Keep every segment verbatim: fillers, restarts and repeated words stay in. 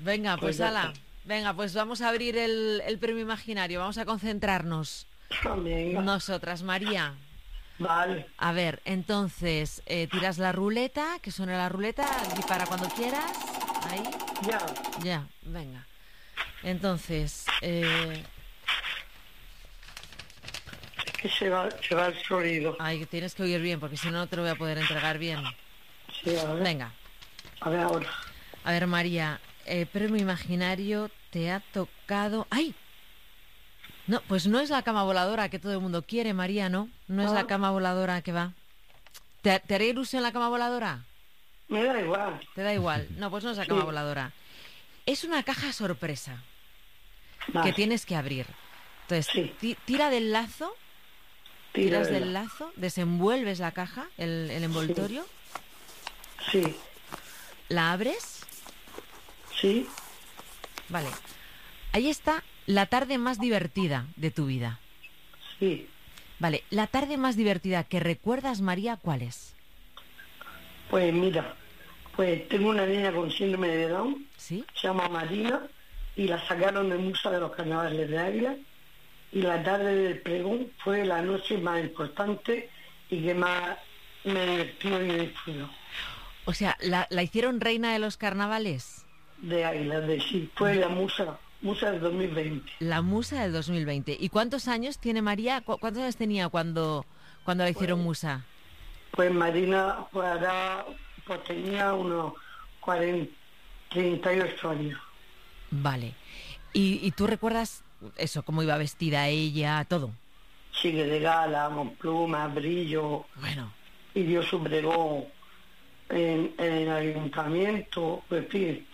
Venga, Pues pues ya ala. está. Venga, pues vamos a abrir el, el premio imaginario. Vamos a concentrarnos. Venga, Nosotras, María. vale. A ver, entonces, eh, tiras la ruleta, que suene la ruleta, y para cuando quieras. Ahí. Ya. Ya, venga. Entonces, eh, Es que se va, se va el sonido. ay, tienes que oír bien, porque si no, no te lo voy a poder entregar bien. Sí, a ver. Venga. A ver ahora. A ver, María, eh, premio imaginario te ha tocado... ¡Ay! No, pues no es la cama voladora que todo el mundo quiere, María, ¿no? No es Ah. la cama voladora que va. ¿Te, te haría ilusión la cama voladora? Me da igual. Te da igual. No, pues no es la Sí. cama voladora. Es una caja sorpresa Vale. que tienes que abrir. Entonces, Sí. ti- tira del lazo, Tira tiras de del la- lazo, desenvuelves la caja, el, el envoltorio, Sí. la abres. Sí. Vale. Ahí está la tarde más divertida de tu vida. Sí. Vale, la tarde más divertida que recuerdas, María, ¿cuál es? Pues mira, pues tengo una niña con síndrome de Down, ¿Sí? se llama Marina, y la sacaron de Musa de los Carnavales de Águila, y la tarde del pregón fue la noche más importante y que más me divertí y disfrutó. O sea, ¿la, la hicieron reina de los carnavales? De Águila, de sí, fue la Musa, Musa del dos mil veinte. La musa del dos mil veinte. ¿Y cuántos años tiene María? ¿Cu- ¿Cuántos años tenía cuando, cuando la hicieron musa? Pues Marina pues, hará- pues tenía unos cuarenta, treinta y ocho años. Vale. ¿Y, y tú recuerdas eso, cómo iba vestida ella, todo? Sigue de gala, con plumas, brillo, Bueno, y dio su pregón en, en el ayuntamiento, pues en fin,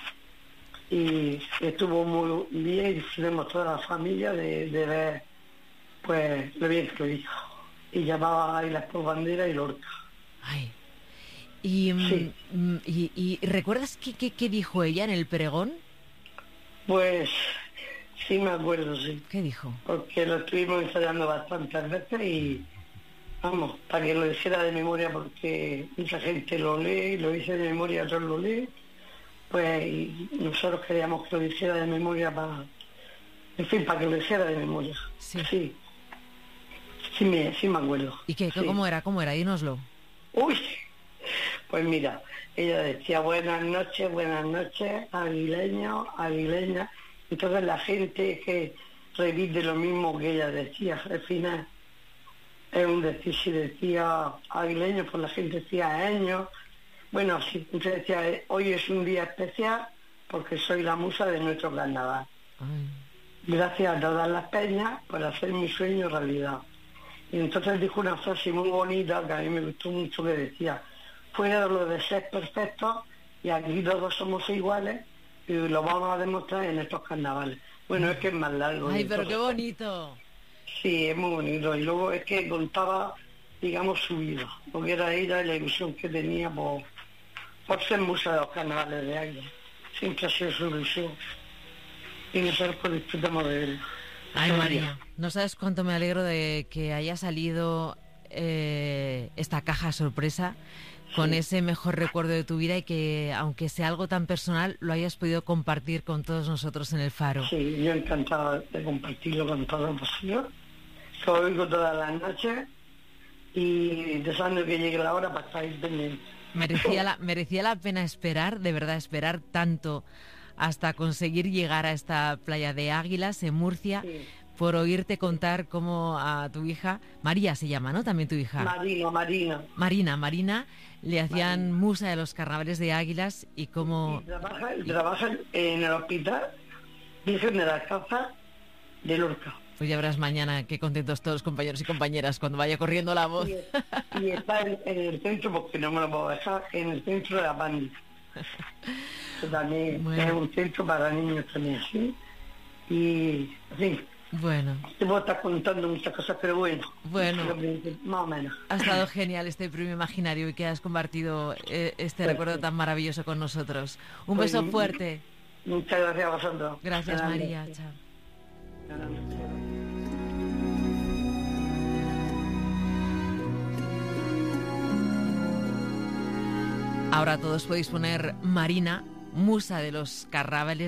y estuvo muy bien, disfrutamos toda la familia de, de ver pues lo bien que lo hizo. Y llamaba ahí las por bandera y Lorca. ay. ¿Y, mm, Sí. mm, y, y recuerdas qué, qué, qué dijo ella en el pregón? Pues sí me acuerdo, sí, ¿Qué dijo? porque lo estuvimos ensayando bastantes veces y vamos, para que lo dijera de memoria, porque mucha gente lo lee, lo dice de memoria, otros lo leen, pues y nosotros queríamos que lo dijera de memoria para, en fin, para que lo dijera de memoria. Sí. Sí, sí me, sí me acuerdo. ¿Y qué? Sí. ¿Cómo era? ¿Cómo era? Dínoslo. Uy, pues mira, ella decía buenas noches, buenas noches, aguileños, aguileñas. Entonces la gente que repite lo mismo que ella decía, al final es un decir, si decía aguileños, pues la gente decía años. Bueno, así, entonces decía, eh, hoy es un día especial porque soy la musa de nuestro carnaval. Ay. Gracias a todas las peñas por hacer mi sueño realidad. Y entonces dijo una frase muy bonita que a mí me gustó mucho, que decía, fuera de lo de ser perfectos, y aquí todos somos iguales, y lo vamos a demostrar en estos carnavales. Bueno, es que es más largo. Ay, y pero qué entonces- bonito. Sí, es muy bonito. Y luego es que contaba, digamos, su vida, porque era ella y la ilusión que tenía por, por ser musa de los carnavales de Águila. Siempre ha sido su ilusión. Y nosotros pues disfrutamos de él. Ay, María, no sabes cuánto me alegro de que haya salido eh, esta caja sorpresa con Sí. ese mejor recuerdo de tu vida y que, aunque sea algo tan personal, lo hayas podido compartir con todos nosotros en el Faro. Sí, yo encantado de compartirlo con todos vosotros. Lo oigo todas las noches y deseando que llegue la hora para estar ahí pendiente. Merecía la, merecía la pena esperar, de verdad, esperar tanto hasta conseguir llegar a esta playa de Águilas en Murcia, Sí. por oírte contar cómo a tu hija, María se llama, ¿no? También tu hija. Marina, Marina. Marina, Marina, le hacían musa de los carnavales de Águilas y cómo... Y trabaja, y trabaja en el hospital Virgen de las Causas de Lorca. Pues ya verás mañana qué contentos todos los compañeros y compañeras cuando vaya corriendo la voz. Y, y está en, en el centro, porque no me lo puedo dejar, en el centro de la Pandi. Que también Bueno. es un centro para niños también, ¿sí? Y, en fin, Bueno, te puedo estar contando muchas cosas, pero bueno. Bueno. lo que- más o menos. ha estado genial este premio imaginario y que has compartido eh, este recuerdo tan maravilloso con nosotros. Un Pues, beso fuerte. Muchas gracias a vosotros. Gracias, Buenas María. noches. Chao. Buenas noches. Ahora todos podéis poner Marina, musa de los carnavales